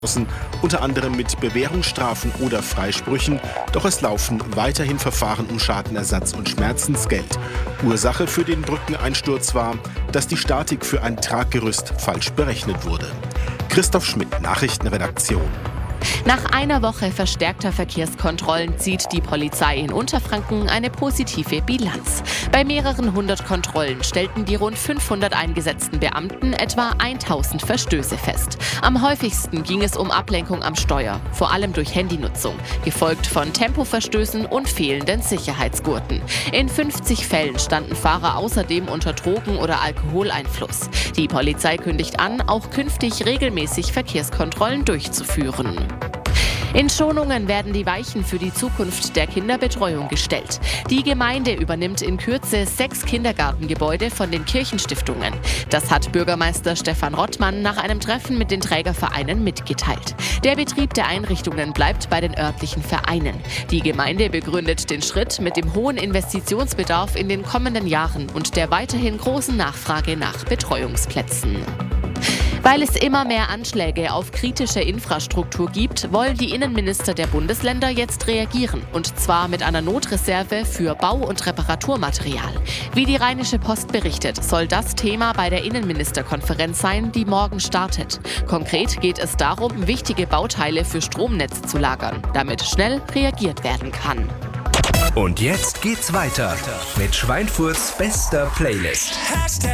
unter anderem mit Bewährungsstrafen oder Freisprüchen, doch es laufen weiterhin Verfahren um Schadenersatz und Schmerzensgeld. Ursache für den Brückeneinsturz war, dass die Statik für ein Traggerüst falsch berechnet wurde. Christoph Schmidt, Nachrichtenredaktion. Nach einer Woche verstärkter Verkehrskontrollen zieht die Polizei in Unterfranken eine positive Bilanz. Bei mehreren hundert Kontrollen stellten die rund 500 eingesetzten Beamten etwa 1000 Verstöße fest. Am häufigsten ging es um Ablenkung am Steuer, vor allem durch Handynutzung, gefolgt von Tempoverstößen und fehlenden Sicherheitsgurten. In 50 Fällen standen Fahrer außerdem unter Drogen- oder Alkoholeinfluss. Die Polizei kündigt an, auch künftig regelmäßig Verkehrskontrollen durchzuführen. In Schonungen werden die Weichen für die Zukunft der Kinderbetreuung gestellt. Die Gemeinde übernimmt in Kürze 6 Kindergartengebäude von den Kirchenstiftungen. Das hat Bürgermeister Stefan Rottmann nach einem Treffen mit den Trägervereinen mitgeteilt. Der Betrieb der Einrichtungen bleibt bei den örtlichen Vereinen. Die Gemeinde begründet den Schritt mit dem hohen Investitionsbedarf in den kommenden Jahren und der weiterhin großen Nachfrage nach Betreuungsplätzen. Weil es immer mehr Anschläge auf kritische Infrastruktur gibt, wollen die Innenminister der Bundesländer jetzt reagieren. Und zwar mit einer Notreserve für Bau- und Reparaturmaterial. Wie die Rheinische Post berichtet, soll das Thema bei der Innenministerkonferenz sein, die morgen startet. Konkret geht es darum, wichtige Bauteile für Stromnetz zu lagern, damit schnell reagiert werden kann. Und jetzt geht's weiter mit Schweinfurts bester Playlist.